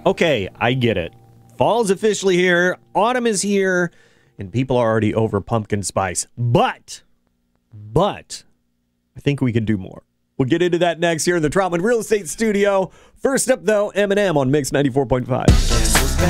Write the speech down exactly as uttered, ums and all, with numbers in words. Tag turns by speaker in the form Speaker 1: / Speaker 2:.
Speaker 1: Okay, I get it. Fall's officially here, autumn is here, and people are already over pumpkin spice. But, but, I think we can do more. We'll get into that next here in the Trotman Real Estate Studio. First up, though, Eminem on Mix ninety-four point five.